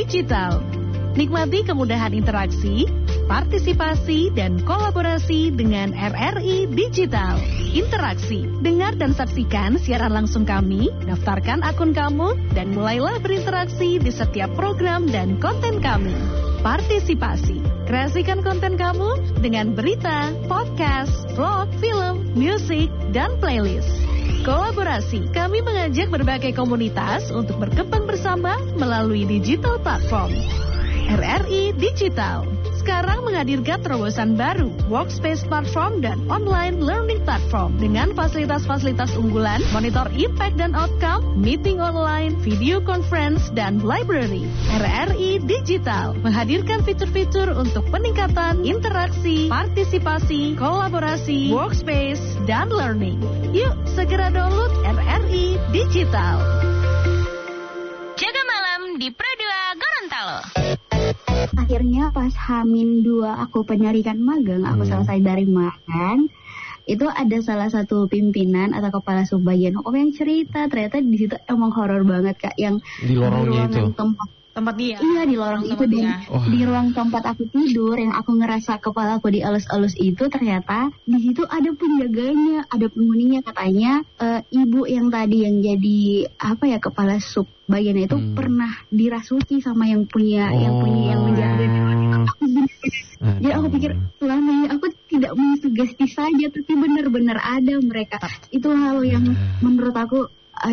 Digital. Nikmati kemudahan interaksi, partisipasi, dan kolaborasi dengan RRI Digital. Interaksi, dengar dan saksikan siaran langsung kami, daftarkan akun kamu, dan mulailah berinteraksi di setiap program dan konten kami. Partisipasi, kreasikan konten kamu dengan berita, podcast, vlog, film, musik, dan playlist. Kolaborasi, kami mengajak berbagai komunitas untuk berkembang bersama melalui digital platform. RRI Digital sekarang menghadirkan terobosan baru, workspace platform dan online learning platform dengan fasilitas-fasilitas unggulan, monitor impact dan outcome, meeting online, video conference, dan library. RRI Digital menghadirkan fitur-fitur untuk peningkatan interaksi, partisipasi, kolaborasi, workspace, dan learning. Yuk, segera download RRI Digital. Jaga malam di Pro 2 Gorontalo. Akhirnya pas H-2 aku penarikan magang, aku selesai dari magang, itu ada salah satu pimpinan atau kepala subbagian hukum yang cerita, ternyata di situ emang horor banget Kak, yang di lorongnya itu. Tempat dia? Iya, di lorong itu, di ruang tempat aku tidur, yang aku ngerasa kepala aku dielus-elus itu, ternyata di situ ada penjaganya, ada penghuninya. Katanya ibu yang tadi yang jadi kepala sub bagian itu pernah dirasuki sama yang punya yang menjaga. Jadi aku pikir selama ini aku tidak mensugesti saja, tapi benar-benar ada mereka. Itu hal yang menurut aku,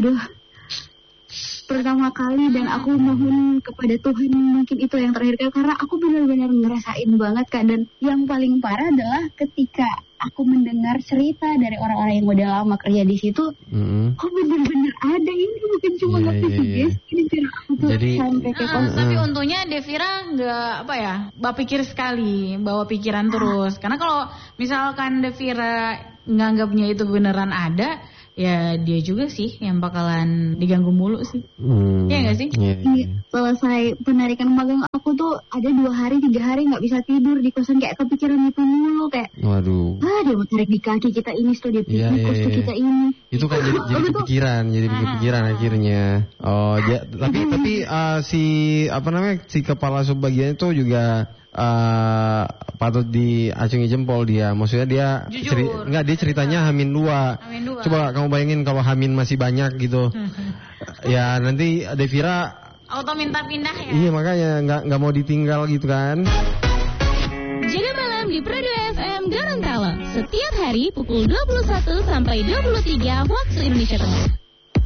pertama kali, dan aku mohon kepada Tuhan mungkin itu yang terakhir kali, karena aku benar-benar ngerasain banget Kak. Dan yang paling parah adalah ketika aku mendengar cerita dari orang-orang yang udah lama kerja di situ, kok benar-benar ada, ini bukan cuma sugesti. Jadi sampai ke tapi untungnya Devira nggak berpikir sekali, bawa pikiran terus. Karena kalau misalkan Devira nganggapnya itu beneran ada, ya dia juga sih yang bakalan diganggu mulu sih. Iya nggak sih? Selesai penarikan magang aku tuh ada 2 hari 3 hari nggak bisa tidur di kosan, kayak kepikiran itu mulu, kayak waduh, dia mau tarik di kaki kita ini, dia kos kita ini. Itu kan jadi kepikiran akhirnya. Tapi si kepala subbagian itu juga patut diacungi jempol dia. Maksudnya dia dia ceritanya H-2. Coba kamu bayangin kalau H- masih banyak gitu. Ya nanti Devira auto minta pindah ya. Iya, makanya nggak mau ditinggal gitu kan. Jaga malam di Pro 2 FM Gorontalo setiap hari pukul 21 sampai 23 waktu Indonesia Tengah.